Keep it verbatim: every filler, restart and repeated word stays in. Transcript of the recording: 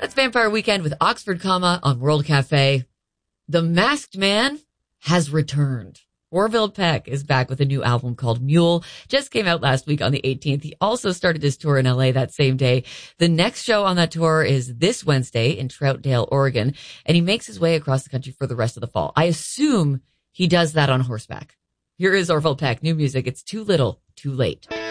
That's Vampire Weekend with Oxford Comma on World Cafe. The Masked Man has returned. Orville Peck is back with a new album called Mule. Just came out last week on the eighteenth. He also started his tour in L A that same day. The next show on that tour is this Wednesday in Troutdale, Oregon, and he makes his way across the country for the rest of the fall. I assume he does that on horseback. Here is Orville Peck, new music. It's Too Little, Too Late.